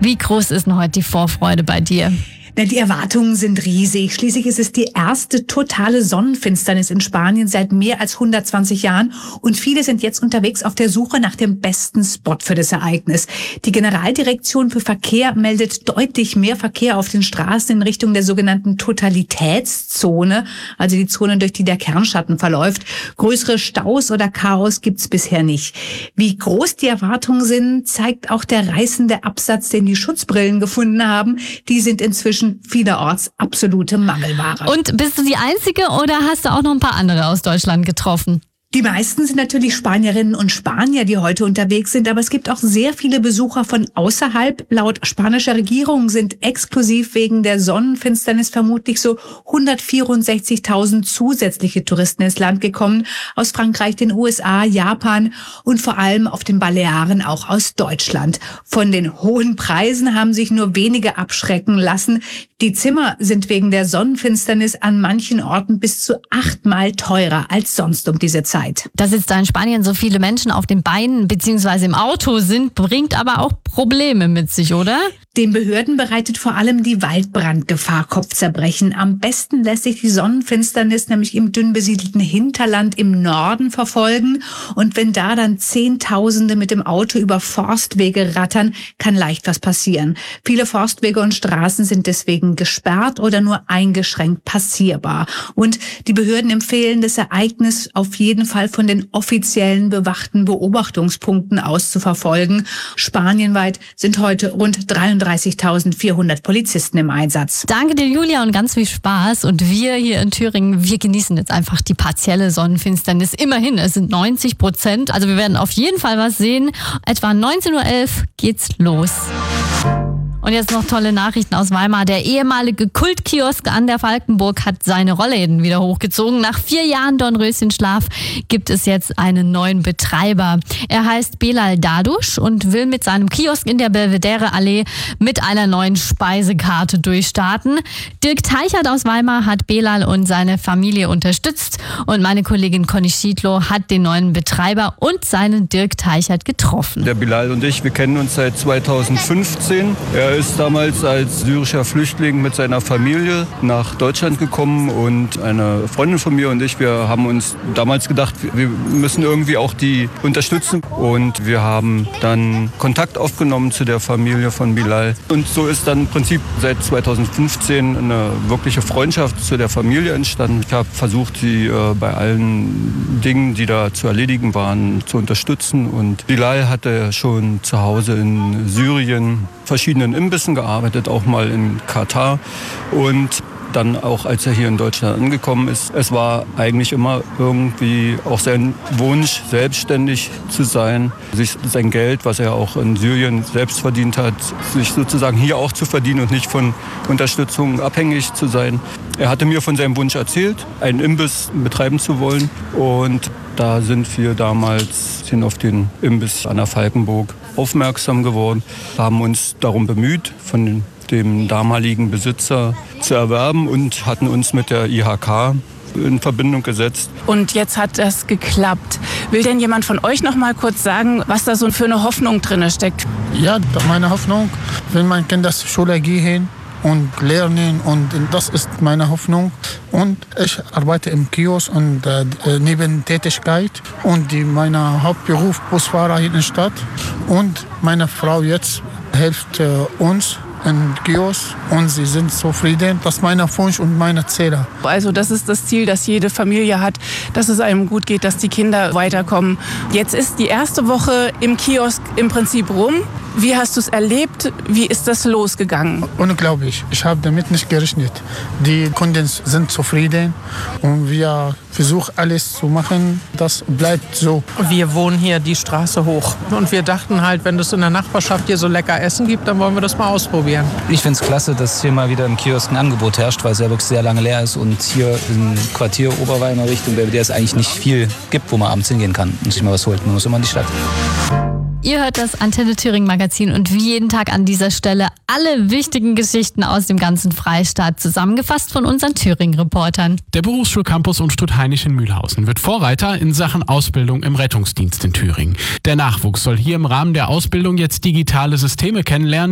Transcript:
Wie groß ist denn heute die Vorfreude bei dir? Die Erwartungen sind riesig. Schließlich ist es die erste totale Sonnenfinsternis in Spanien seit mehr als 120 Jahren. Und viele sind jetzt unterwegs auf der Suche nach dem besten Spot für das Ereignis. Die Generaldirektion für Verkehr meldet deutlich mehr Verkehr auf den Straßen in Richtung der sogenannten Totalitätszone, also die Zone, durch die der Kernschatten verläuft. Größere Staus oder Chaos gibt's bisher nicht. Wie groß die Erwartungen sind, zeigt auch der reißende Absatz, den die Schutzbrillen gefunden haben. Die sind inzwischen vielerorts absolute Mangelware. Und bist du die Einzige oder hast du auch noch ein paar andere aus Deutschland getroffen? Die meisten sind natürlich Spanierinnen und Spanier, die heute unterwegs sind, aber es gibt auch sehr viele Besucher von außerhalb. Laut spanischer Regierung sind exklusiv wegen der Sonnenfinsternis vermutlich so 164.000 zusätzliche Touristen ins Land gekommen, aus Frankreich, den USA, Japan und vor allem auf den Balearen auch aus Deutschland. Von den hohen Preisen haben sich nur wenige abschrecken lassen. Die Zimmer sind wegen der Sonnenfinsternis an manchen Orten bis zu 8-mal teurer als sonst um diese Zeit. Dass jetzt da in Spanien so viele Menschen auf den Beinen bzw. im Auto sind, bringt aber auch Probleme mit sich, oder? Den Behörden bereitet vor allem die Waldbrandgefahr Kopfzerbrechen. Am besten lässt sich die Sonnenfinsternis nämlich im dünn besiedelten Hinterland im Norden verfolgen. Und wenn da dann Zehntausende mit dem Auto über Forstwege rattern, kann leicht was passieren. Viele Forstwege und Straßen sind deswegen gesperrt oder nur eingeschränkt passierbar. Und die Behörden empfehlen, das Ereignis auf jeden Fall von den offiziellen bewachten Beobachtungspunkten aus zu verfolgen. Spanienweit sind heute rund 33.400 Polizisten im Einsatz. Danke dir, Julia, und ganz viel Spaß. Und wir hier in Thüringen, wir genießen jetzt einfach die partielle Sonnenfinsternis. Immerhin, es sind 90%. Also wir werden auf jeden Fall was sehen. Etwa 19:11 Uhr geht's los. Und jetzt noch tolle Nachrichten aus Weimar. Der ehemalige Kultkiosk an der Falkenburg hat seine Rollläden wieder hochgezogen. Nach 4 Jahren Dornröschenschlaf gibt es jetzt einen neuen Betreiber. Er heißt Belal Dadusch und will mit seinem Kiosk in der Belvedere-Allee mit einer neuen Speisekarte durchstarten. Dirk Teichert aus Weimar hat Belal und seine Familie unterstützt. Und meine Kollegin Conny Schiedlow hat den neuen Betreiber und seinen Dirk Teichert getroffen. Der Belal und ich, wir kennen uns seit 2015. Er ist damals als syrischer Flüchtling mit seiner Familie nach Deutschland gekommen und eine Freundin von mir und ich, wir haben uns damals gedacht, wir müssen irgendwie auch die unterstützen und wir haben dann Kontakt aufgenommen zu der Familie von Belal und so ist dann im Prinzip seit 2015 eine wirkliche Freundschaft zu der Familie entstanden. Ich habe versucht, sie bei allen Dingen, die da zu erledigen waren, zu unterstützen und Belal hatte schon zu Hause in Syrien verschiedenen Imbissen gearbeitet, auch mal in Katar und dann auch, als er hier in Deutschland angekommen ist. Es war eigentlich immer irgendwie auch sein Wunsch, selbstständig zu sein, sich sein Geld, was er auch in Syrien selbst verdient hat, sich sozusagen hier auch zu verdienen und nicht von Unterstützung abhängig zu sein. Er hatte mir von seinem Wunsch erzählt, einen Imbiss betreiben zu wollen und da sind wir damals auf den Imbiss an der Falkenburg aufmerksam geworden, haben uns darum bemüht, von dem damaligen Besitzer zu erwerben und hatten uns mit der IHK in Verbindung gesetzt. Und jetzt hat das geklappt. Will denn jemand von euch noch mal kurz sagen, was da so für eine Hoffnung drin steckt? Ja, meine Hoffnung, wenn mein Kind zur Schule gehen und lernen und das ist meine Hoffnung. Und ich arbeite im Kiosk und Nebentätigkeit und mein Hauptberuf Busfahrer hier in der Stadt. Und meine Frau jetzt hilft uns im Kiosk und sie sind zufrieden. Das ist mein Wunsch und meine Ziele. Also das ist das Ziel, das jede Familie hat, dass es einem gut geht, dass die Kinder weiterkommen. Jetzt ist die erste Woche im Kiosk im Prinzip rum. Wie hast du es erlebt? Wie ist das losgegangen? Unglaublich. Ich habe damit nicht gerechnet. Die Kunden sind zufrieden und wir versuchen alles zu machen. Das bleibt so. Wir wohnen hier die Straße hoch und wir dachten halt, wenn es in der Nachbarschaft hier so lecker Essen gibt, dann wollen wir das mal ausprobieren. Ich finde es klasse, dass hier mal wieder im Kiosk ein Angebot herrscht, weil es ja wirklich sehr lange leer ist und hier im Quartier Oberweimar Richtung Belvedere es eigentlich nicht viel gibt, wo man abends hingehen kann und sich mal was holt. Man muss immer in die Stadt. Ihr hört das Antenne Thüringen Magazin und wie jeden Tag an dieser Stelle alle wichtigen Geschichten aus dem ganzen Freistaat zusammengefasst von unseren Thüringen-Reportern. Der Berufsschulcampus Unstrut-Hainisch in Mühlhausen wird Vorreiter in Sachen Ausbildung im Rettungsdienst in Thüringen. Der Nachwuchs soll hier im Rahmen der Ausbildung jetzt digitale Systeme kennenlernen,